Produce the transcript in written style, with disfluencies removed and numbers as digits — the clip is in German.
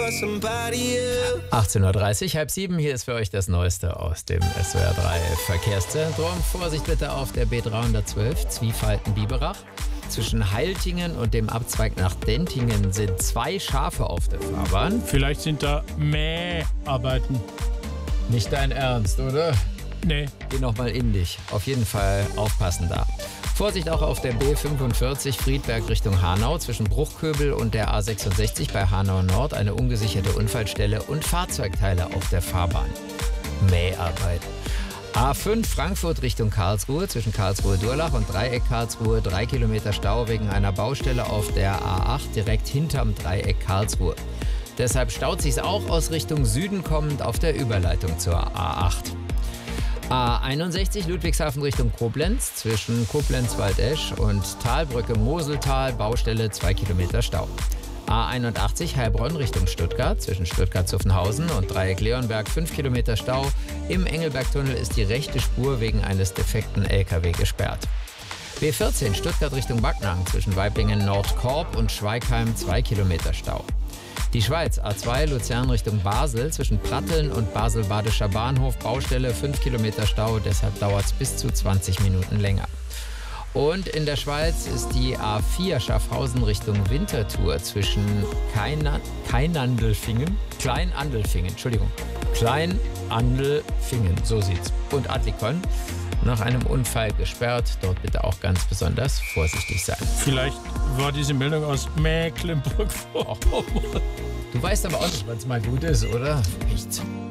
18:30 Uhr, 6:30. Hier ist für euch das Neueste aus dem SWR 3 Verkehrszentrum. Vorsicht bitte auf der B312 Zwiefalten-Biberach. Zwischen Heiltingen und dem Abzweig nach Dentingen sind 2 Schafe auf der Fahrbahn. Vielleicht sind da Mäharbeiten. Nicht dein Ernst, oder? Nee. Geh nochmal in dich. Auf jeden Fall aufpassen da. Vorsicht auch auf der B45 Friedberg Richtung Hanau zwischen Bruchköbel und der A66 bei Hanau Nord eine ungesicherte Unfallstelle und Fahrzeugteile auf der Fahrbahn. Mäharbeit. A5 Frankfurt Richtung Karlsruhe zwischen Karlsruhe-Durlach und Dreieck Karlsruhe 3 Kilometer Stau wegen einer Baustelle auf der A8 direkt hinterm Dreieck Karlsruhe. Deshalb staut sich's auch aus Richtung Süden kommend auf der Überleitung zur A8. A61 Ludwigshafen Richtung Koblenz zwischen Koblenz-Waldesch und Talbrücke Moseltal Baustelle 2 Kilometer Stau. A81 Heilbronn Richtung Stuttgart zwischen Stuttgart-Zuffenhausen und Dreieck Leonberg 5 Kilometer Stau. Im Engelbergtunnel ist die rechte Spur wegen eines defekten LKW gesperrt. B14 Stuttgart Richtung Backnang zwischen Waiblingen-Nordkorb und Schweigheim 2 Kilometer Stau. Die Schweiz, A2 Luzern Richtung Basel zwischen Pratteln und Basel-Badischer Bahnhof, Baustelle 5 Kilometer Stau, deshalb dauert es bis zu 20 Minuten länger. Und in der Schweiz ist die A4 Schaffhausen Richtung Winterthur zwischen Kleinandelfingen, so sieht's, und Adlikon nach einem Unfall gesperrt. Dort bitte auch ganz besonders vorsichtig sein. Vielleicht war diese Meldung aus Mecklenburg-Vorpommern. Du weißt aber auch nicht, wann es mal gut ist, oder? Nicht.